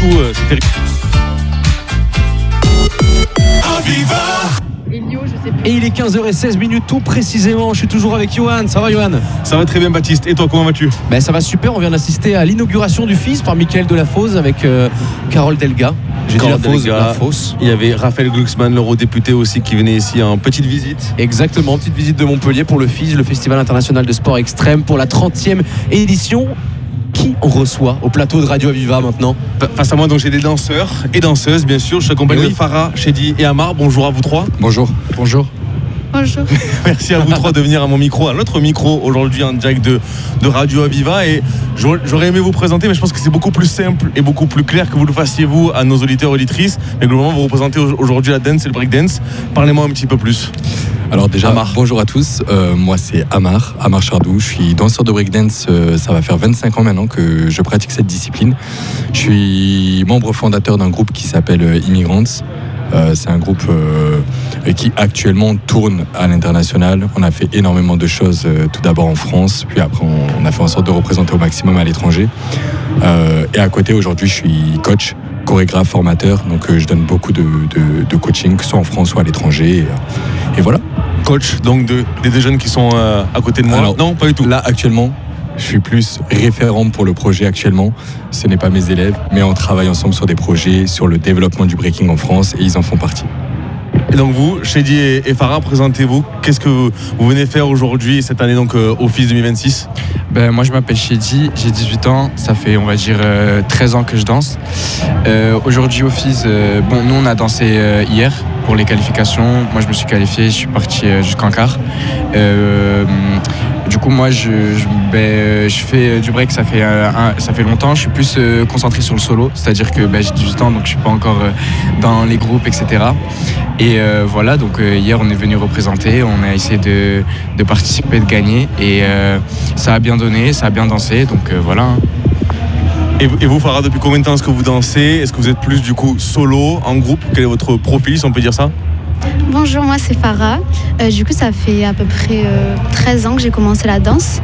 tout. C'était... Et il est 15h16 tout précisément. Je suis toujours avec Johan. Ça va, Johan? Ça va très bien, Baptiste. Et toi, comment vas-tu? Ça va super. On vient d'assister à l'inauguration du FIS par Michael Delafosse avec Carole Delga. J'ai dit la Fosse. Il y avait Raphaël Glucksmann, l'eurodéputé aussi, qui venait ici en petite visite. Exactement, petite visite de Montpellier pour le FIS, le Festival international de sport extrême, pour la 30e édition. Qui on reçoit au plateau de Radio Aviva maintenant? Face à moi, donc j'ai des danseurs et danseuses, bien sûr. Je suis accompagné de Farah, Chedi et Amar. Bonjour à vous trois. Bonjour. Bonjour. Merci à vous trois de venir à mon micro, à notre micro aujourd'hui en direct de Radio Aviva. Et j'aurais aimé vous présenter, mais je pense que c'est beaucoup plus simple et beaucoup plus clair que vous le fassiez vous à nos auditeurs et auditrices. Mais globalement, vous représentez aujourd'hui la dance et le breakdance. Parlez-moi un petit peu plus. Alors déjà, bonjour à tous, moi c'est Amar Chardou, je suis danseur de breakdance, ça va faire 25 ans maintenant que je pratique cette discipline. Je suis membre fondateur d'un groupe qui s'appelle Immigrants. C'est un groupe qui actuellement tourne à l'international. On a fait énormément de choses, tout d'abord en France, puis après on a fait en sorte de représenter au maximum à l'étranger. Et à côté, aujourd'hui, je suis coach, chorégraphe, formateur, donc je donne beaucoup de coaching, que ce soit en France ou à l'étranger. Et voilà. Coach donc des deux jeunes qui sont à côté de moi. Alors, non, pas du tout. Là, actuellement, je suis plus référent pour le projet actuellement. Ce n'est pas mes élèves, mais on travaille ensemble sur des projets, sur le développement du breaking en France, et ils en font partie. Et donc vous, Chedi et Farah, présentez-vous. Qu'est-ce que vous venez faire aujourd'hui, cette année donc au FIS 2026? Moi je m'appelle Chedi, j'ai 18 ans, ça fait on va dire 13 ans que je danse. Aujourd'hui au FIS, nous on a dansé hier pour les qualifications. Moi je me suis qualifié, je suis parti jusqu'en quart. Du coup moi je fais du break, ça fait longtemps. Je suis plus concentré sur le solo, c'est-à-dire que j'ai 18 ans donc je suis pas encore dans les groupes, etc. Et voilà, donc hier on est venu représenter, on a essayé de participer, de gagner et ça a bien donné, ça a bien dansé, donc voilà. Et vous, Farah, depuis combien de temps est-ce que vous dansez? Est-ce que vous êtes plus du coup solo, en groupe? Quel est votre profil, si on peut dire ça? Bonjour, moi c'est Farah. Du coup, ça fait à peu près 13 ans que j'ai commencé la danse.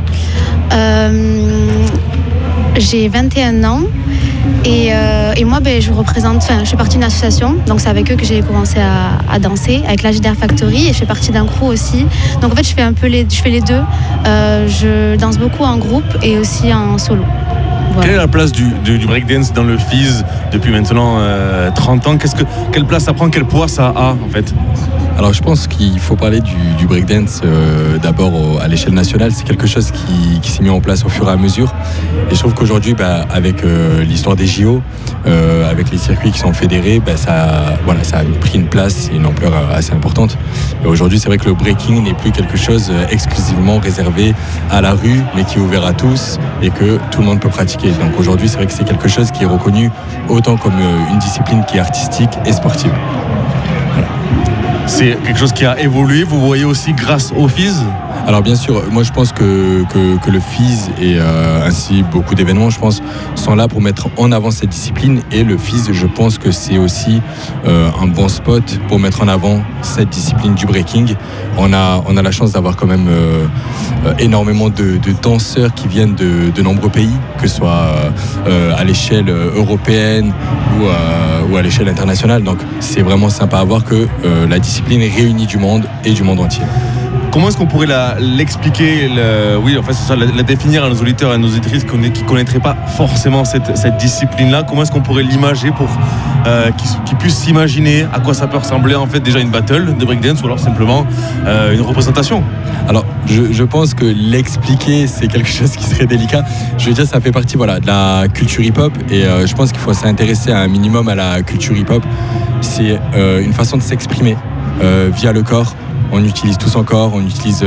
J'ai 21 ans. Et moi, je fais partie d'une association, donc c'est avec eux que j'ai commencé à danser, avec l'AGDR Factory, et je fais partie d'un crew aussi. Donc en fait, je fais les deux. Je danse beaucoup en groupe et aussi en solo. Voilà. Quelle est la place du breakdance dans le FIS depuis maintenant 30 ans? Quelle place ça prend? Quel poids ça a en fait? Alors je pense qu'il faut parler du breakdance d'abord à l'échelle nationale. C'est quelque chose qui s'est mis en place au fur et à mesure. Et je trouve qu'aujourd'hui, avec l'histoire des JO, avec les circuits qui sont fédérés, ça a pris une place et une ampleur assez importante. Et aujourd'hui, c'est vrai que le breaking n'est plus quelque chose exclusivement réservé à la rue, mais qui est ouvert à tous et que tout le monde peut pratiquer. Donc aujourd'hui, c'est vrai que c'est quelque chose qui est reconnu autant comme une discipline qui est artistique et sportive. Voilà. C'est quelque chose qui a évolué, vous voyez aussi grâce au FIS? Alors bien sûr, moi je pense que le FIS et ainsi beaucoup d'événements, je pense, sont là pour mettre en avant cette discipline. Et le FIS, je pense que c'est aussi un bon spot pour mettre en avant cette discipline du breaking. On a la chance d'avoir quand même énormément de danseurs qui viennent de nombreux pays, que ce soit à l'échelle européenne ou à l'échelle internationale. Donc c'est vraiment sympa à voir que la discipline réunit du monde et du monde entier. Comment est-ce qu'on pourrait l'expliquer, la définir à nos auditeurs et à nos auditrices qui ne connaîtraient pas forcément cette discipline-là? Comment est-ce qu'on pourrait l'imager pour qu'ils puissent s'imaginer à quoi ça peut ressembler en fait déjà une battle de breakdance ou alors simplement une représentation? Alors je pense que l'expliquer c'est quelque chose qui serait délicat. Je veux dire, ça fait partie de la culture hip-hop et je pense qu'il faut s'intéresser un minimum à la culture hip-hop. C'est une façon de s'exprimer via le corps. On utilise tout son corps, on utilise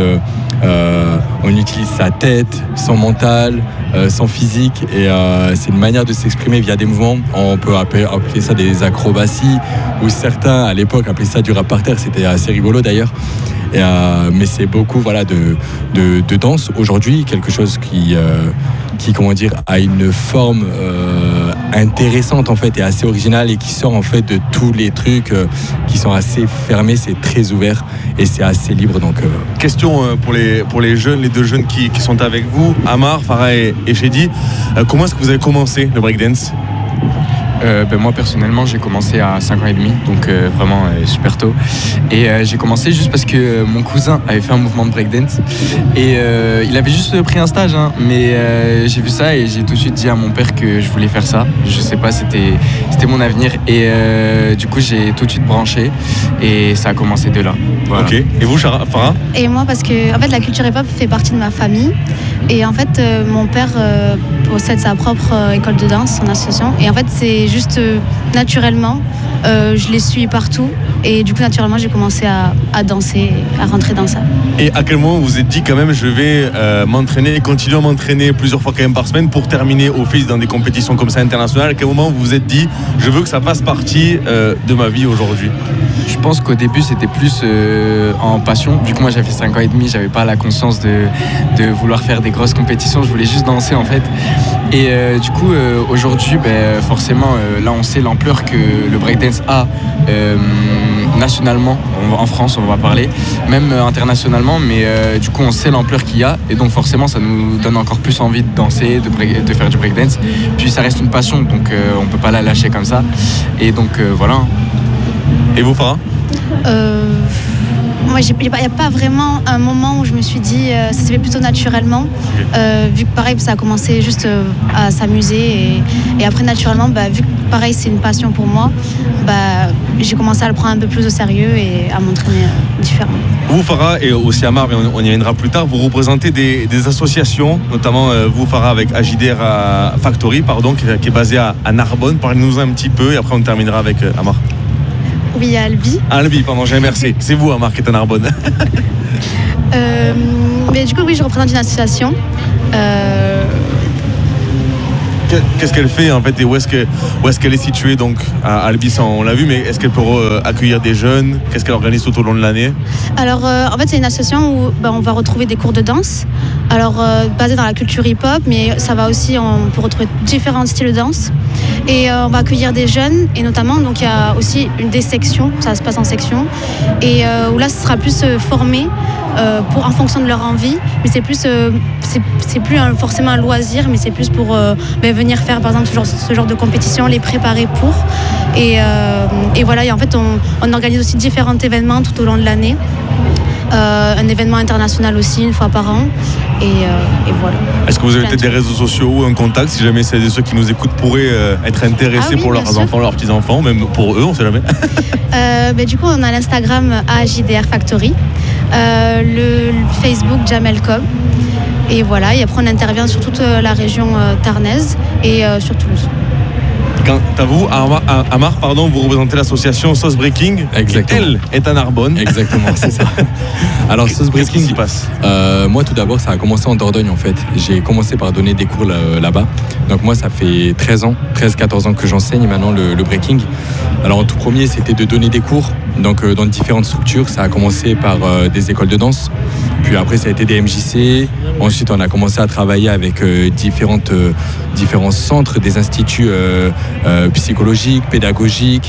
sa tête, son mental, son physique et c'est une manière de s'exprimer via des mouvements. On peut appeler ça des acrobaties ou certains à l'époque appelaient ça du rap par terre, c'était assez rigolo d'ailleurs. Mais c'est beaucoup de danse aujourd'hui, quelque chose qui a une forme intéressante en fait et assez originale et qui sort en fait de tous les trucs qui sont assez fermés. C'est très ouvert et c'est assez libre. Donc question pour les jeunes, les deux jeunes qui sont avec vous, Amar, Farah et Chedi, comment est-ce que vous avez commencé le breakdance? Moi personnellement j'ai commencé à 5 ans et demi, donc vraiment super tôt. Et j'ai commencé juste parce que mon cousin avait fait un mouvement de breakdance et il avait juste pris un stage, hein, mais j'ai vu ça et j'ai tout de suite dit à mon père que je voulais faire ça. Je sais pas, c'était mon avenir et du coup j'ai tout de suite branché et ça a commencé de là. Voilà. Ok. Et vous, Farah? Et moi, parce que en fait, la culture hip-hop fait partie de ma famille. Et en fait, mon père possède sa propre école de danse, son association. Et en fait, c'est juste naturellement, je les suis partout. Et du coup, naturellement, j'ai commencé à danser, à rentrer dans ça. Et à quel moment vous vous êtes dit quand même je vais m'entraîner, continuer à m'entraîner plusieurs fois quand même par semaine pour terminer office dans des compétitions comme ça internationales? À quel moment vous vous êtes dit je veux que ça fasse partie de ma vie aujourd'hui? Je pense qu'au début c'était plus en passion. Vu que moi j'avais 5 ans et demi, j'avais pas la conscience de vouloir faire des grosses compétitions. Je voulais juste danser en fait. Et du coup aujourd'hui, forcément là on sait l'ampleur que le breakdance a nationalement, en France on va parler, même internationalement, mais du coup on sait l'ampleur qu'il y a et donc forcément ça nous donne encore plus envie de danser, de faire du breakdance. Puis ça reste une passion, donc on peut pas la lâcher comme ça. Et donc voilà. Et vous, Farah? Moi, il n'y a pas vraiment un moment où je me suis dit ça s'est fait plutôt naturellement, vu que pareil ça a commencé juste à s'amuser et après naturellement vu que pareil c'est une passion pour moi, j'ai commencé à le prendre un peu plus au sérieux et à m'entraîner différemment. Vous, Farah, et aussi Amar, mais on y reviendra plus tard, vous représentez des associations, notamment vous, Farah, avec JDR Factory, qui est basée à Narbonne. Parlez-nous un petit peu et après on terminera avec Amar. Oui, à Albi. Albi, pardon, j'ai inversé. C'est vous, Amar, qui est à Narbonne. Mais du coup, oui, je représente une association. Qu'est-ce qu'elle fait en fait et où est-ce qu'elle est située donc à Albi, ça, on l'a vu, mais est-ce qu'elle peut accueillir des jeunes? Qu'est-ce qu'elle organise tout au long de l'année? Alors en fait c'est une association où on va retrouver des cours de danse, alors basés dans la culture hip-hop, mais ça va aussi, on peut retrouver différents styles de danse et on va accueillir des jeunes et notamment donc il y a aussi des sections, ça se passe en section et où là ce sera plus formé en fonction de leur envie, mais c'est plus c'est plus forcément un loisir, mais c'est plus pour venir faire par exemple ce genre de compétition, les préparer pour et voilà. Et en fait on organise aussi différents événements tout au long de l'année, un événement international aussi une fois par an et voilà. Est-ce que vous avez peut-être des réseaux sociaux ou un contact si jamais c'est ceux qui nous écoutent pourraient être intéressés pour leurs enfants, leurs petits-enfants, même pour eux, on sait jamais. Du coup on a l'Instagram JDR Factory, le Facebook Jamel Cobb. Et voilà, et après on intervient sur toute la région tarnaise et sur Toulouse. Quant à vous, Amar, vous représentez l'association Sauce Breaking. Exactement. Elle est à Narbonne. Exactement, c'est ça. Alors Sauce Breaking, qu'est-ce qui s'y passe? Moi tout d'abord, ça a commencé en Dordogne en fait. J'ai commencé par donner des cours là-bas. Donc moi ça fait 13-14 ans que j'enseigne maintenant le breaking. Alors en tout premier, c'était de donner des cours donc dans différentes structures. Ça a commencé par des écoles de danse. Puis après ça a été des MJC. Ensuite on a commencé à travailler avec différents centres, des instituts psychologiques, pédagogiques,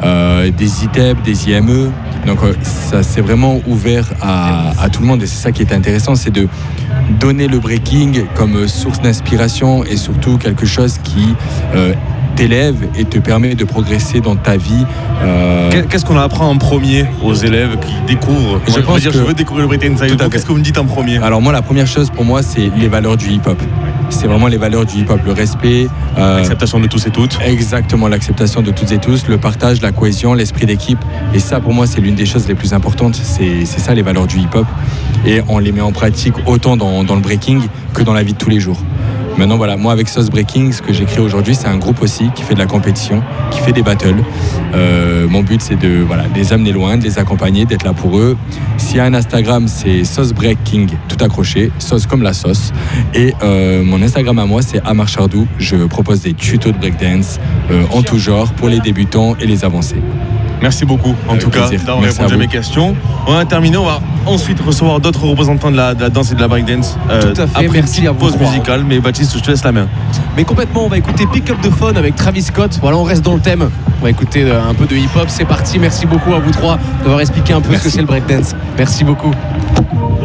des ITEP, des IME. Donc ça s'est vraiment ouvert à tout le monde et c'est ça qui est intéressant, c'est de donner le breaking comme source d'inspiration et surtout quelque chose qui t'élève et te permet de progresser dans ta vie. Qu'est-ce qu'on apprend en premier aux élèves qui découvrent? Je veux découvrir le breakdance. Qu'est-ce que vous me dites en premier? Alors moi, la première chose pour moi, c'est les valeurs du hip-hop. C'est vraiment les valeurs du hip-hop, le respect. L'acceptation de tous et toutes. Exactement, l'acceptation de toutes et tous, le partage, la cohésion, l'esprit d'équipe. Et ça, pour moi, c'est l'une des choses les plus importantes. C'est ça, les valeurs du hip-hop. Et on les met en pratique autant dans le breaking que dans la vie de tous les jours. Maintenant, voilà, moi avec Sauce Breaking, ce que j'ai créé aujourd'hui, c'est un groupe aussi qui fait de la compétition, qui fait des battles. Mon but, c'est de les amener loin, de les accompagner, d'être là pour eux. S'il y a un Instagram, c'est Sauce Breaking, tout accroché, sauce comme la sauce. Et mon Instagram à moi, c'est Amar Chardou. Je propose des tutos de breakdance en tout genre pour les débutants et les avancés. Merci beaucoup, en tout cas, d'avoir répondu à mes questions. On a terminé, on va ensuite recevoir d'autres représentants de la danse et de la breakdance. Tout à fait, après merci une à vous pause trois. musicale, mais Baptiste, je te laisse la main. Mais complètement, on va écouter Pick Up the Phone avec Travis Scott. Voilà, on reste dans le thème. On va écouter un peu de hip-hop, c'est parti. Merci beaucoup à vous trois d'avoir expliqué un peu ce que c'est le breakdance. Merci beaucoup.